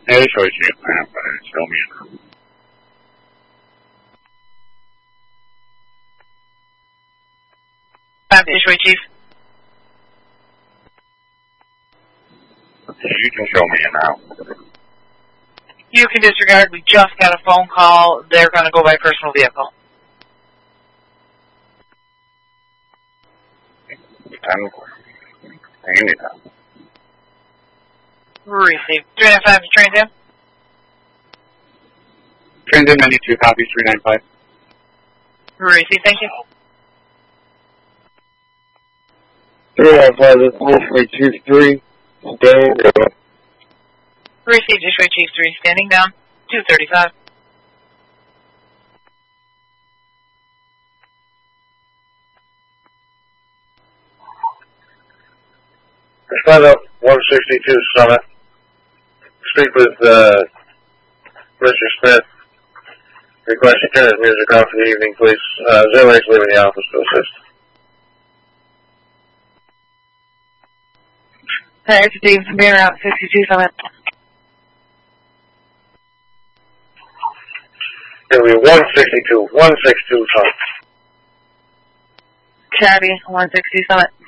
Yeah, they show you a map, but it's still me. Issue Chief. You can show me it now. You can disregard. We just got a phone call. They're going to go by personal vehicle. Receive. 395 to Trans Am. Trans Am 92, copy 395. Receive, thank you. 395, this is Chief 3, standing down. Received, Issue Chief 3, standing down, 235. Respond up 162 Summit. Speak with Mr. Smith. Requesting turn his music off for the evening, please. 08's leaving the office to assist. Hi, it's Dave from Banner out 62 Summit. It'll be 162 Summit. Chabby, 160 Summit.